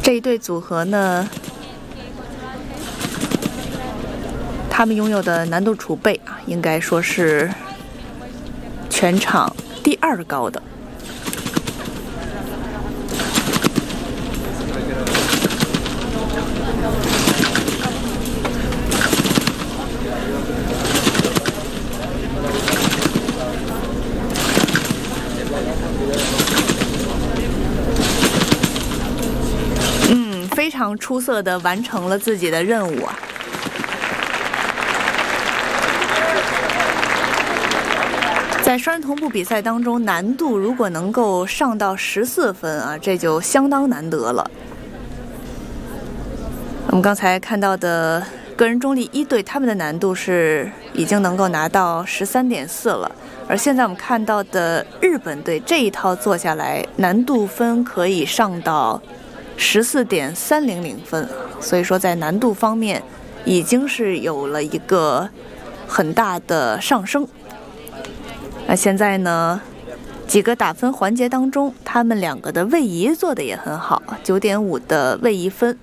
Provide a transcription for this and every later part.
这一对组合呢，他们拥有的难度储备啊，应该说是全场第2高的。非常出色地完成了自己的任务啊！在双人同步比赛当中，难度如果能够上到14分啊，这就相当难得了。我们刚才看到的个人中立1队，他们的难度是已经能够拿到13.4了，而现在我们看到的日本队这一套做下来，难度分可以上到14.300分，所以说在难度方面已经是有了一个很大的上升。那现在呢，几个打分环节当中，他们2个的位移做的也很好，9.5的位移分。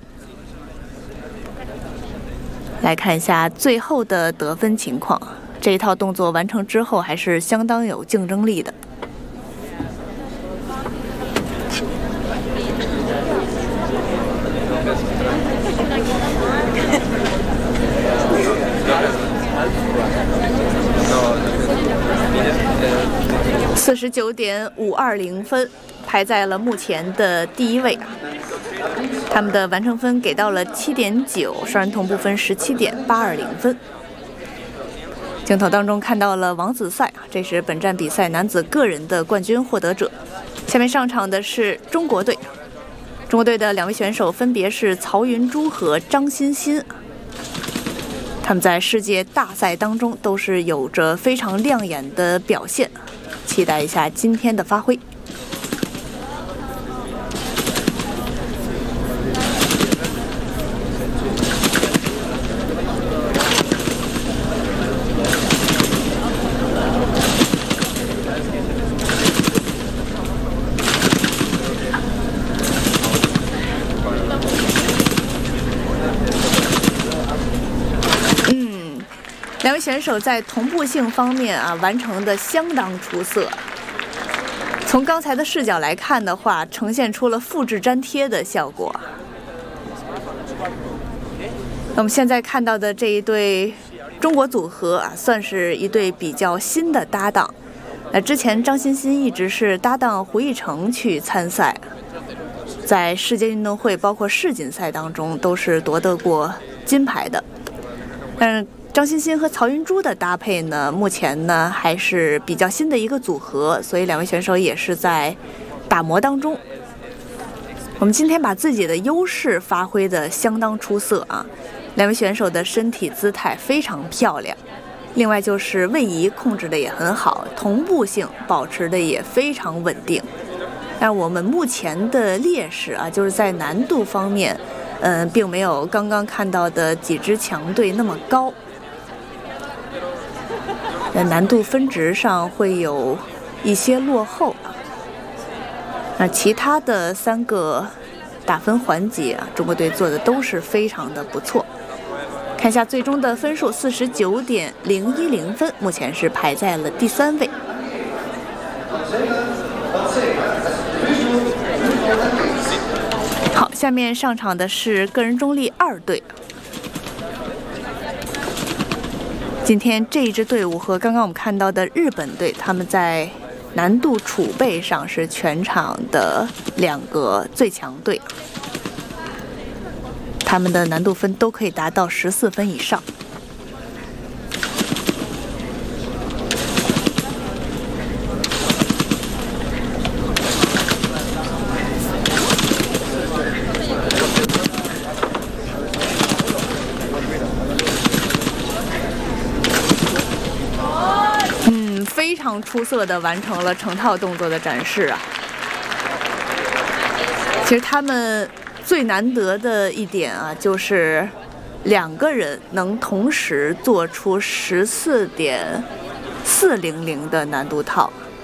来看一下最后的得分情况，这一套动作完成之后还是相当有竞争力的。49.520分，排在了目前的第1位。他们的完成分给到了7.9，双人同步分17.820分。镜头当中看到了王子赛，这是本站比赛男子个人的冠军获得者。下面上场的是中国队，中国队的2位选手分别是曹云珠和张欣欣。他们在世界大赛当中都是有着非常亮眼的表现，期待一下今天的发挥。2位选手在同步性方面啊，完成的相当出色。从刚才的视角来看的话，呈现出了复制粘贴的效果。那我们现在看到的这一对中国组合啊，算是一对比较新的搭档。之前张欣欣一直是搭档胡一成去参赛，在世界运动会包括世锦赛当中都是夺得过金牌的。但是张欣欣和曹云珠的搭配呢，目前呢还是比较新的一个组合，所以2位选手也是在打磨当中。我们今天把自己的优势发挥的相当出色啊，2位选手的身体姿态非常漂亮，另外就是位移控制的也很好，同步性保持的也非常稳定。但我们目前的劣势啊，就是在难度方面，并没有刚刚看到的几支强队那么高。难度分值上会有一些落后。那其他的3个打分环节啊，中国队做的都是非常的不错。看一下最终的分数，49.010分，目前是排在了第3位。好，下面上场的是个人中立2队。今天这一支队伍和刚刚我们看到的日本队，他们在难度储备上是全场的2个最强队，他们的难度分都可以达到14分以上。非常出色地完成了成套动作的展示啊！其实他们最难得的一点啊，就是2个人能同时做出14.400的难度套，